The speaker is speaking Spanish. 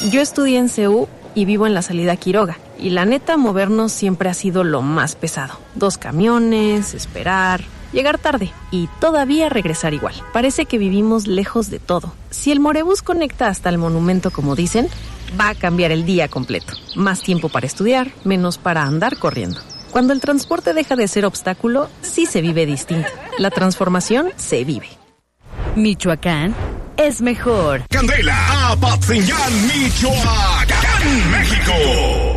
Yo estudié en CU y vivo en la salida Quiroga. Y la neta, movernos siempre ha sido lo más pesado. 2 camiones, esperar, llegar tarde y todavía regresar igual. Parece que vivimos lejos de todo. Si el Morebús conecta hasta el monumento, como dicen, va a cambiar el día completo. Más tiempo para estudiar, menos para andar corriendo. Cuando el transporte deja de ser obstáculo, sí se vive distinto. La transformación se vive. Michoacán es mejor. Candela, Apatzingán, Michoacán, México.